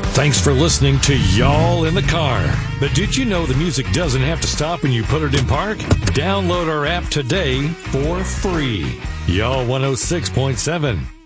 Thanks for listening to Y'all in the Car. But did you know the music doesn't have to stop when you put it in park? Download our app today for free. Y'all 106.7.